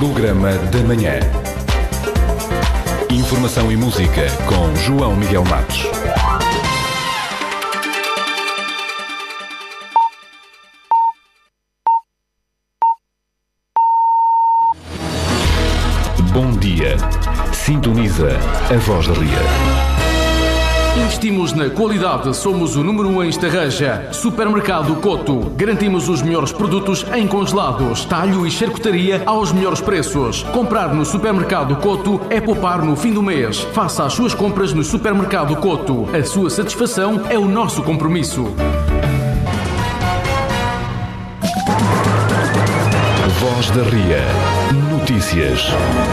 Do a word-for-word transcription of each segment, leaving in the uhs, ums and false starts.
Programa da Manhã. Informação e música com João Miguel Matos. Bom dia. Sintoniza a Voz da Ria. Investimos na qualidade, somos o número um em Estarreja. Supermercado Coto. Garantimos os melhores produtos em congelados, talho e charcutaria aos melhores preços. Comprar no Supermercado Coto é poupar no fim do mês. Faça as suas compras no Supermercado Coto. A sua satisfação é o nosso compromisso. Voz da Ria. Notícias.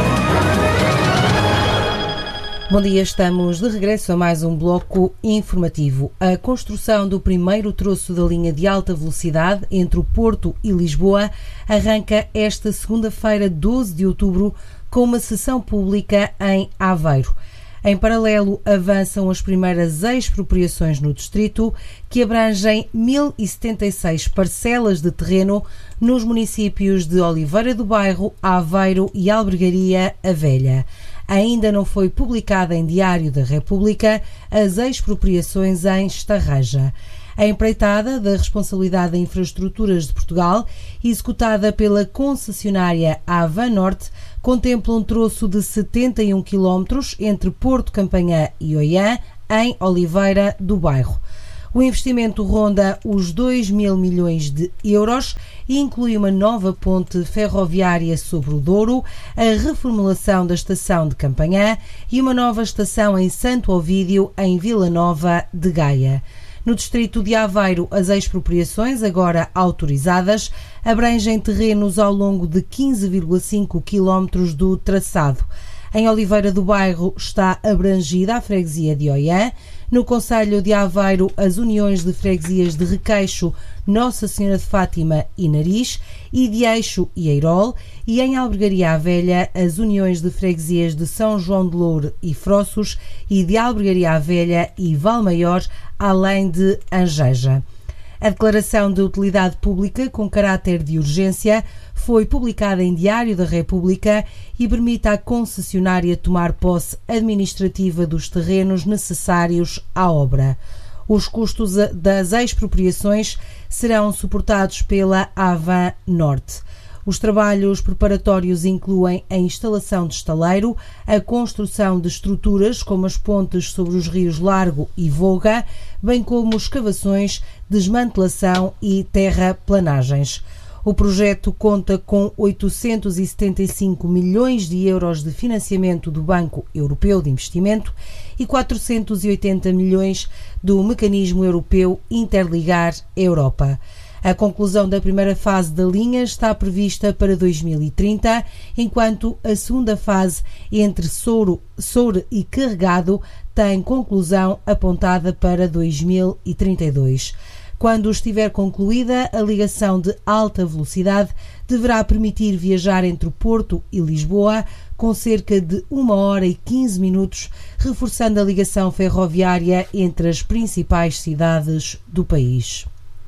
Bom dia, estamos de regresso a mais um bloco informativo. A construção do primeiro troço da linha de alta velocidade entre o Porto e Lisboa arranca esta segunda-feira, doze de outubro, com uma sessão pública em Aveiro. Em paralelo, avançam as primeiras expropriações no distrito, que abrangem mil e setenta e seis parcelas de terreno nos municípios de Oliveira do Bairro, Aveiro e Albergaria a Velha. Ainda não foi publicada em Diário da República as expropriações em Estarreja. A empreitada da Responsabilidade de Infraestruturas de Portugal, executada pela concessionária Avan Norte, contempla um troço de setenta e um quilómetros entre Porto Campanhã e Oiã, em Oliveira do Bairro. O investimento ronda os dois mil milhões de euros e inclui uma nova ponte ferroviária sobre o Douro, a reformulação da estação de Campanhã e uma nova estação em Santo Ovídio, em Vila Nova de Gaia. No distrito de Aveiro, as expropriações, agora autorizadas, abrangem terrenos ao longo de quinze vírgula cinco quilómetros do traçado. Em Oliveira do Bairro está abrangida a freguesia de Oiã. No concelho de Aveiro, as uniões de freguesias de Requeixo, Nossa Senhora de Fátima e Nariz, e de Eixo e Eirol, e em Albergaria a Velha, as uniões de freguesias de São João de Loure e Frossos, e de Albergaria a Velha e Valmaior, além de Angeja. A declaração de utilidade pública com caráter de urgência foi publicada em Diário da República e permite à concessionária tomar posse administrativa dos terrenos necessários à obra. Os custos das expropriações serão suportados pela Avan Norte. Os trabalhos preparatórios incluem a instalação de estaleiro, a construção de estruturas como as pontes sobre os rios Largo e Voga, bem como escavações, desmantelação e terraplanagens. O projeto conta com oitocentos e setenta e cinco milhões de euros de financiamento do Banco Europeu de Investimento e quatrocentos e oitenta milhões do Mecanismo Europeu Interligar Europa. A conclusão da primeira fase da linha está prevista para dois mil e trinta, enquanto a segunda fase, entre Souro, Soure e Carregado, tem conclusão apontada para dois mil e trinta e dois. Quando estiver concluída, a ligação de alta velocidade deverá permitir viajar entre o Porto e Lisboa com cerca de uma hora e quinze minutos, reforçando a ligação ferroviária entre as principais cidades do país.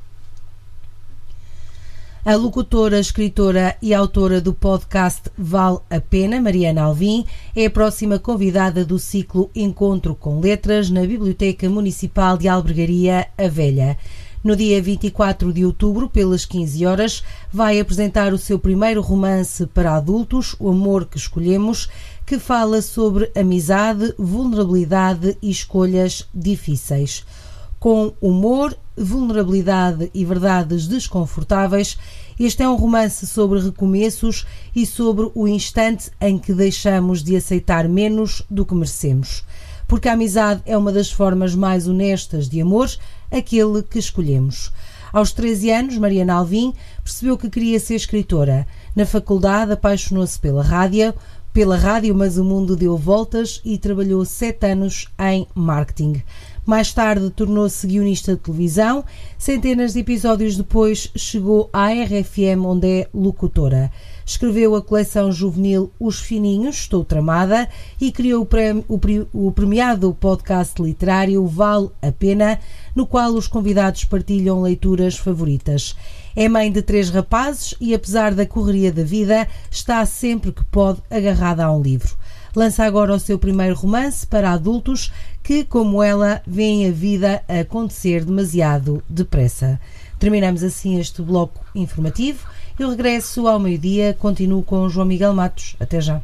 A locutora, escritora e autora do podcast Vale a Pena, Mariana Alvim, é a próxima convidada do ciclo Encontro com Letras na Biblioteca Municipal de Albergaria a Velha. No dia vinte e quatro de outubro, pelas quinze horas, vai apresentar o seu primeiro romance para adultos, O Amor que Escolhemos, que fala sobre amizade, vulnerabilidade e escolhas difíceis. Com humor, vulnerabilidade e verdades desconfortáveis, este é um romance sobre recomeços e sobre o instante em que deixamos de aceitar menos do que merecemos. Porque a amizade é uma das formas mais honestas de amor, aquele que escolhemos. Aos treze anos, Mariana Alvim percebeu que queria ser escritora. Na faculdade, apaixonou-se pela rádio, pela rádio, mas o mundo deu voltas e trabalhou sete anos em marketing. Mais tarde tornou-se guionista de televisão. Centenas de episódios depois chegou à R F M, onde é locutora. Escreveu a coleção juvenil Os Fininhos, Estou Tramada, e criou o, premi- o, pre- o premiado podcast literário Vale a Pena, no qual os convidados partilham leituras favoritas. É mãe de três rapazes e, apesar da correria da vida, está sempre que pode agarrada a um livro. Lança agora o seu primeiro romance para adultos que, como ela, veem a vida a acontecer demasiado depressa. Terminamos assim este bloco informativo. Eu regresso ao meio-dia, continuo com João Miguel Matos. Até já.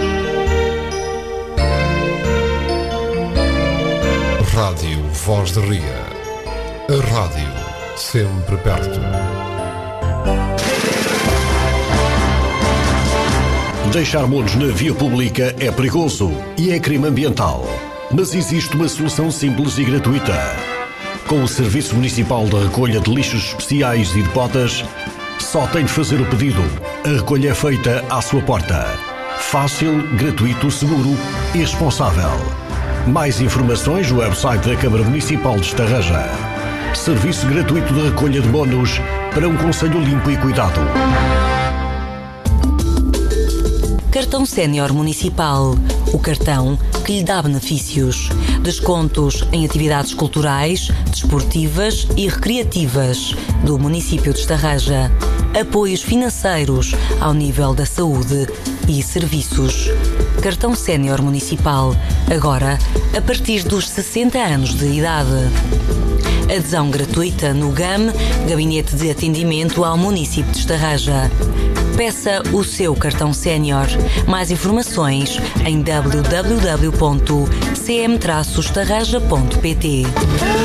Rádio Voz de Ria. A rádio sempre perto. Deixar monos na via pública é perigoso e é crime ambiental. Mas existe uma solução simples e gratuita. Com o Serviço Municipal de Recolha de Lixos Especiais e de Botas, só tem de fazer o pedido. A recolha é feita à sua porta. Fácil, gratuito, seguro e responsável. Mais informações no website da Câmara Municipal de Estarreja. Serviço gratuito de recolha de monos para um concelho limpo e cuidado. Cartão Sénior Municipal. O cartão que lhe dá benefícios. Descontos em atividades culturais, desportivas e recreativas do município de Estarreja. Apoios financeiros ao nível da saúde e serviços. Cartão Sénior Municipal. Agora, a partir dos sessenta anos de idade. Adesão gratuita no G A M, Gabinete de Atendimento ao Município de Estarreja. Peça o seu cartão sénior. Mais informações em w w w ponto c m traço estarreja ponto p t.